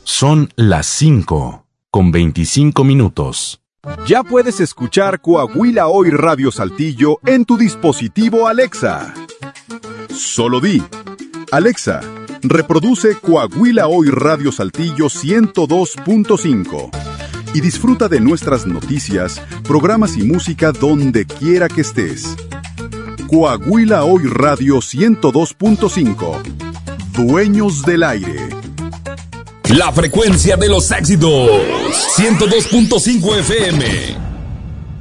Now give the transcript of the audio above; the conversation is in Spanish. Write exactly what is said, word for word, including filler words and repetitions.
Son las cinco, con veinticinco minutos. Ya puedes escuchar Coahuila Hoy Radio Saltillo en tu dispositivo Alexa. Solo di, Alexa, reproduce Coahuila Hoy Radio Saltillo ciento dos punto cinco y disfruta de nuestras noticias, programas y música donde quiera que estés. Coahuila Hoy Radio ciento dos punto cinco. Dueños del aire. La frecuencia de los éxitos. ciento dos punto cinco F M.